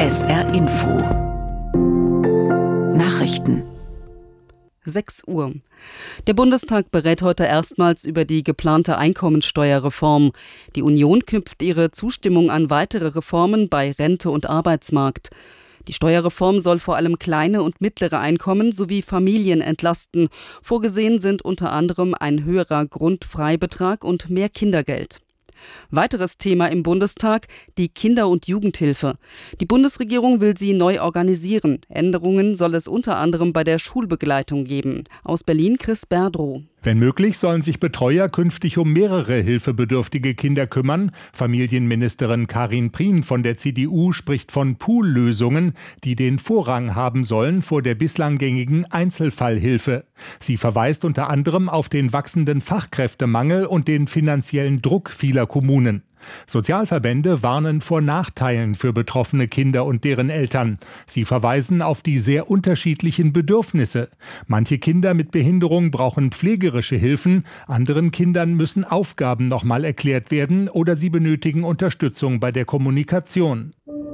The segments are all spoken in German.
SR Info Nachrichten 6 Uhr. Der Bundestag berät heute erstmals über die geplante Einkommensteuerreform. Die Union knüpft ihre Zustimmung an weitere Reformen bei Rente und Arbeitsmarkt. Die Steuerreform soll vor allem kleine und mittlere Einkommen sowie Familien entlasten. Vorgesehen sind unter anderem ein höherer Grundfreibetrag und mehr Kindergeld. Weiteres Thema im Bundestag: die Kinder- und Jugendhilfe. Die Bundesregierung will sie neu organisieren. Änderungen soll es unter anderem bei der Schulbegleitung geben. Aus Berlin Chris Berdrow. Wenn möglich, sollen sich Betreuer künftig um mehrere hilfebedürftige Kinder kümmern. Familienministerin Karin Prien von der CDU spricht von Poollösungen, die den Vorrang haben sollen vor der bislang gängigen Einzelfallhilfe. Sie verweist unter anderem auf den wachsenden Fachkräftemangel und den finanziellen Druck vieler Kommunen. Sozialverbände warnen vor Nachteilen für betroffene Kinder und deren Eltern. Sie verweisen auf die sehr unterschiedlichen Bedürfnisse. Manche Kinder mit Behinderung brauchen pflegerische Hilfen, anderen Kindern müssen Aufgaben nochmal erklärt werden oder sie benötigen Unterstützung bei der Kommunikation.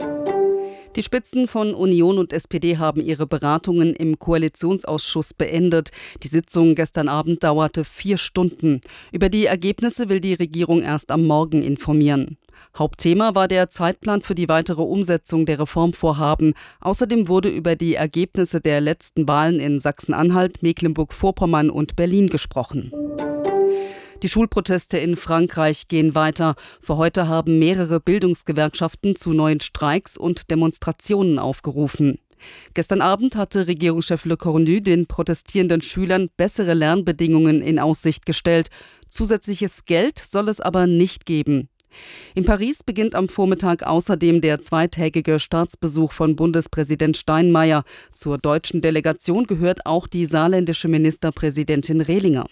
Die Spitzen von Union und SPD haben ihre Beratungen im Koalitionsausschuss beendet. Die Sitzung gestern Abend dauerte 4 Stunden. Über die Ergebnisse will die Regierung erst am Morgen informieren. Hauptthema war der Zeitplan für die weitere Umsetzung der Reformvorhaben. Außerdem wurde über die Ergebnisse der letzten Wahlen in Sachsen-Anhalt, Mecklenburg-Vorpommern und Berlin gesprochen. Die Schulproteste in Frankreich gehen weiter. Für heute haben mehrere Bildungsgewerkschaften zu neuen Streiks und Demonstrationen aufgerufen. Gestern Abend hatte Regierungschef Le Cornu den protestierenden Schülern bessere Lernbedingungen in Aussicht gestellt. Zusätzliches Geld soll es aber nicht geben. In Paris beginnt am Vormittag außerdem der zweitägige Staatsbesuch von Bundespräsident Steinmeier. Zur deutschen Delegation gehört auch die saarländische Ministerpräsidentin Rehlinger.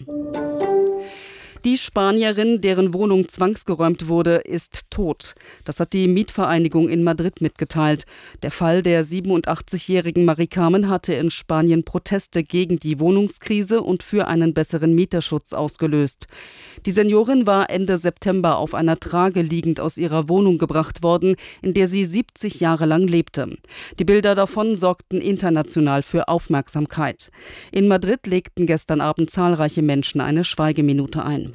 Die Spanierin, deren Wohnung zwangsgeräumt wurde, ist tot. Das hat die Mietvereinigung in Madrid mitgeteilt. Der Fall der 87-jährigen Marie Carmen hatte in Spanien Proteste gegen die Wohnungskrise und für einen besseren Mieterschutz ausgelöst. Die Seniorin war Ende September auf einer Trage liegend aus ihrer Wohnung gebracht worden, in der sie 70 Jahre lang lebte. Die Bilder davon sorgten international für Aufmerksamkeit. In Madrid legten gestern Abend zahlreiche Menschen eine Schweigeminute ein.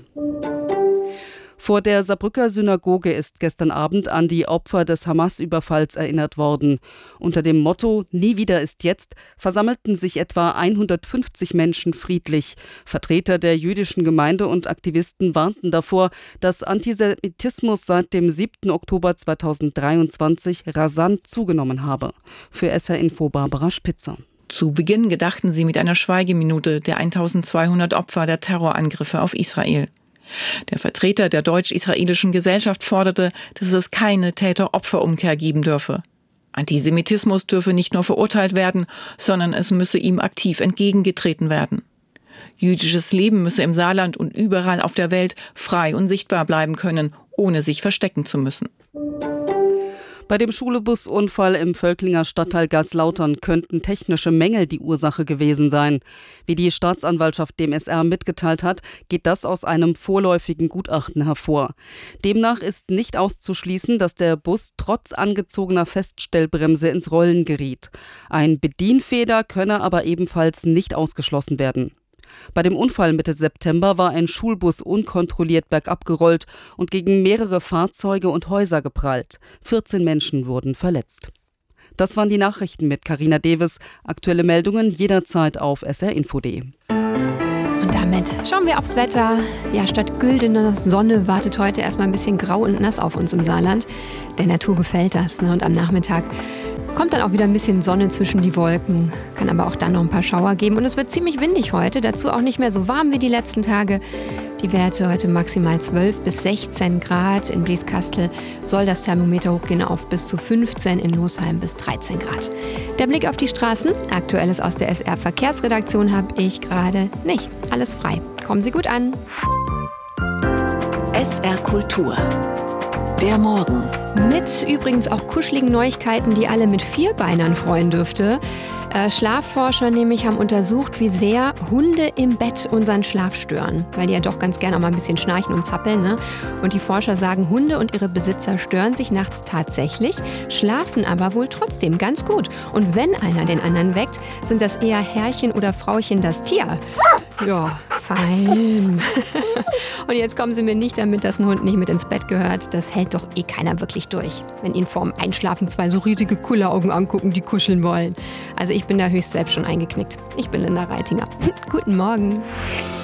Vor der Saarbrücker Synagoge ist gestern Abend an die Opfer des Hamas-Überfalls erinnert worden. Unter dem Motto »Nie wieder ist jetzt« versammelten sich etwa 150 Menschen friedlich. Vertreter der jüdischen Gemeinde und Aktivisten warnten davor, dass Antisemitismus seit dem 7. Oktober 2023 rasant zugenommen habe. Für SR Info Barbara Spitzer. Zu Beginn gedachten sie mit einer Schweigeminute der 1200 Opfer der Terrorangriffe auf Israel. Der Vertreter der deutsch-israelischen Gesellschaft forderte, dass es keine Täter-Opfer-Umkehr geben dürfe. Antisemitismus dürfe nicht nur verurteilt werden, sondern es müsse ihm aktiv entgegengetreten werden. Jüdisches Leben müsse im Saarland und überall auf der Welt frei und sichtbar bleiben können, ohne sich verstecken zu müssen. Bei dem Schulbusunfall im Völklinger Stadtteil Gaslautern könnten technische Mängel die Ursache gewesen sein. Wie die Staatsanwaltschaft dem SR mitgeteilt hat, geht das aus einem vorläufigen Gutachten hervor. Demnach ist nicht auszuschließen, dass der Bus trotz angezogener Feststellbremse ins Rollen geriet. Ein Bedienfehler könne aber ebenfalls nicht ausgeschlossen werden. Bei dem Unfall Mitte September war ein Schulbus unkontrolliert bergab gerollt und gegen mehrere Fahrzeuge und Häuser geprallt. 14 Menschen wurden verletzt. Das waren die Nachrichten mit Carina Deves. Aktuelle Meldungen jederzeit auf srinfo.de. Und damit schauen wir aufs Wetter. Ja, statt güldener Sonne wartet heute erstmal ein bisschen grau und nass auf uns im Saarland. Der Natur gefällt das, ne? Und am Nachmittag kommt dann auch wieder ein bisschen Sonne zwischen die Wolken, kann aber auch dann noch ein paar Schauer geben. Und es wird ziemlich windig heute, dazu auch nicht mehr so warm wie die letzten Tage. Die Werte heute maximal 12 bis 16 Grad. In Blieskastel soll das Thermometer hochgehen auf bis zu 15, in Losheim bis 13 Grad. Der Blick auf die Straßen, Aktuelles aus der SR-Verkehrsredaktion habe ich gerade nicht. Alles frei. Kommen Sie gut an. SR Kultur Der Morgen. Mit übrigens auch kuscheligen Neuigkeiten, die alle mit Vierbeinern freuen dürfte. Schlafforscher nämlich haben untersucht, wie sehr Hunde im Bett unseren Schlaf stören. Weil die ja doch ganz gerne auch mal ein bisschen schnarchen und zappeln, ne? Und die Forscher sagen, Hunde und ihre Besitzer stören sich nachts tatsächlich, schlafen aber wohl trotzdem ganz gut. Und wenn einer den anderen weckt, sind das eher Herrchen oder Frauchen das Tier. Ja, fein. Und jetzt kommen Sie mir nicht damit, dass ein Hund nicht mit ins Bett gehört. Das hält doch eh keiner wirklich durch. Wenn ihn vorm Einschlafen zwei so riesige Kulleraugen angucken, die kuscheln wollen. Also ich bin da höchst selbst schon eingeknickt. Ich bin Linda Reitinger. Guten Morgen.